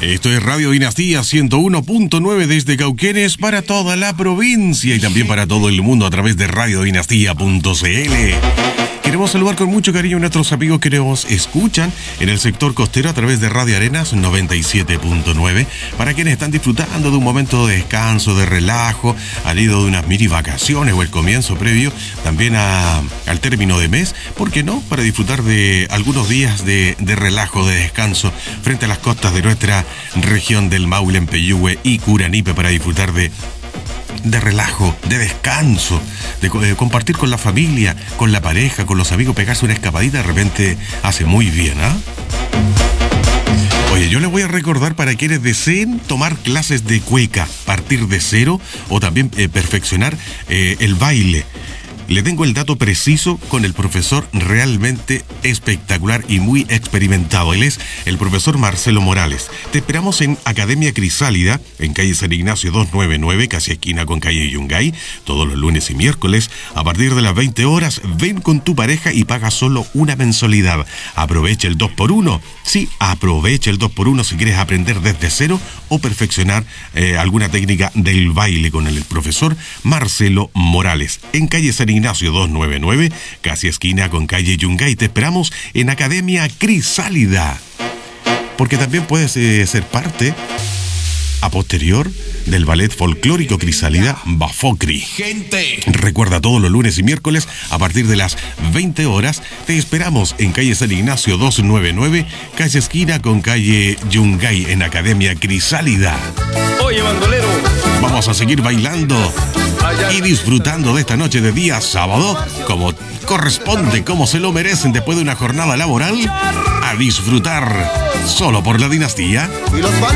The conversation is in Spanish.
Esto es Radio Dinastía 101.9 desde Cauquenes para toda la provincia y también para todo el mundo a través de radiodinastía.cl. Queremos saludar con mucho cariño a nuestros amigos que nos escuchan en el sector costero a través de Radio Arenas 97.9, para quienes están disfrutando de un momento de descanso, de relajo, al ido de unas mini vacaciones o el comienzo previo también al término de mes, ¿por qué no? Para disfrutar de algunos días de relajo, de descanso frente a las costas de nuestra región del Maule, Peyúgue y Curanipe, para disfrutar de relajo, de descanso, de compartir con la familia, con la pareja, con los amigos, pegarse una escapadita de repente hace muy bien, ¿ah? Oye, yo les voy a recordar para quienes deseen tomar clases de cueca, partir de cero o también perfeccionar el baile. Le tengo el dato preciso con el profesor realmente espectacular y muy experimentado. Él es el profesor Marcelo Morales. Te esperamos en Academia Crisálida, en calle San Ignacio 299, casi esquina con calle Yungay, todos los lunes y miércoles. A partir de las 20 horas, ven con tu pareja y paga solo una mensualidad. Aprovecha el 2x1. Sí, aprovecha el 2x1 si quieres aprender desde cero o perfeccionar alguna técnica del baile con el profesor Marcelo Morales. En calle San Ignacio 299, casi esquina con calle Yungay. Te esperamos en Academia Crisálida, porque también puedes ser parte a posterior del ballet folclórico Crisálida Bafocri. Recuerda, todos los lunes y miércoles a partir de las 20 horas te esperamos en calle San Ignacio 299, calle esquina con calle Yungay, en Academia Crisálida. Oye, bandolero, vamos a seguir bailando y disfrutando de esta noche de día sábado, como corresponde, como se lo merecen después de una jornada laboral, a disfrutar solo por la dinastía.